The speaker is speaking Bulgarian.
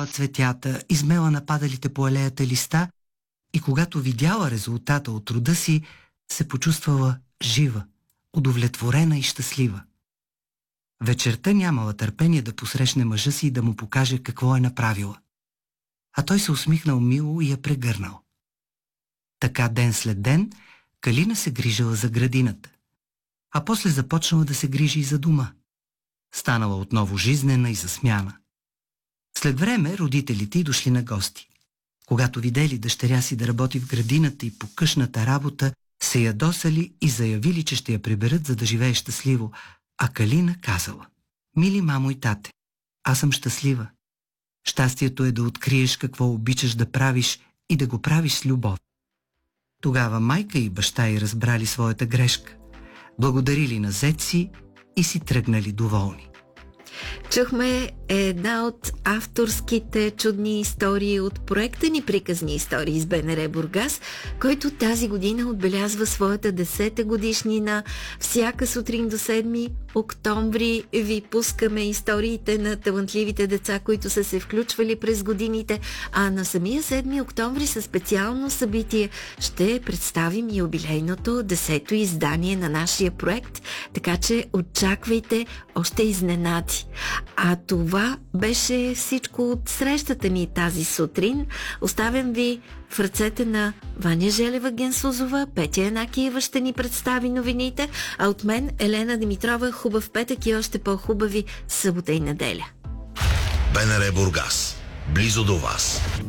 цветята, измела нападалите по алеята листа и когато видяла резултата от труда си, се почувствала жива, удовлетворена и щастлива. Вечерта нямала търпение да посрещне мъжа си и да му покаже какво е направила. А той се усмихнал мило и я прегърнал. Така ден след ден Калина се грижала за градината, а после започнала да се грижи и за дома. Станала отново жизнена и засмяна. След време родителите й дошли на гости. Когато видели дъщеря си да работи в градината и по къщната работа, се ядосали и заявили, че ще я приберат, за да живее щастливо, а Калина казала: „Мили мамо и тате, аз съм щастлива. Щастието е да откриеш какво обичаш да правиш и да го правиш с любов.“ Тогава майка и баща й разбрали своята грешка, благодарили на зет си и си тръгнали доволни. Чухме една от авторските чудни истории от проекта ни „Приказни истории“ с БНР Бургас, който тази година отбелязва своята 10-та годишнина. Всяка сутрин до 7 октомври ви пускаме историите на талантливите деца, които са се включвали през годините, а на самия 7 октомври със специално събитие ще представим юбилейното 10-то издание на нашия проект, така че очаквайте още изненади. А това беше всичко от срещата ни тази сутрин. Оставям ви в ръцете на Ваня Желева-Генсузова. Петя Янакиева ще ни представи новините, а от мен Елена Димитрова. Хубав петък и още по-хубави събота и неделя. БНР Бургас. Близо до вас.